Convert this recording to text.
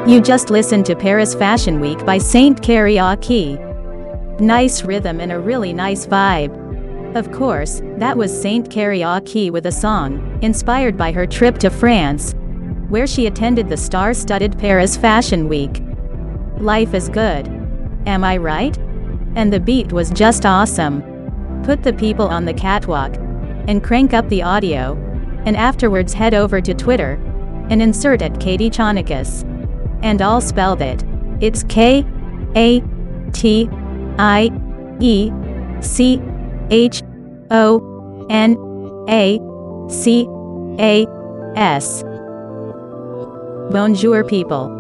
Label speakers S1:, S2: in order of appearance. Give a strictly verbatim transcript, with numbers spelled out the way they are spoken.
S1: You just listened to Paris Fashion Week by Saint Karaoke. Nice rhythm and a really nice vibe. Of course, that was Saint Karaoke with a song, inspired by her trip to France, where she attended the star-studded Paris Fashion Week. Life is good. Am I right? And the beat was just awesome. Put the people on the catwalk, and crank up the audio, and afterwards head over to Twitter, and insert at Katie Chonikas. And I'll spell it. It's K A T I E C H O N A C A S. Bonjour people.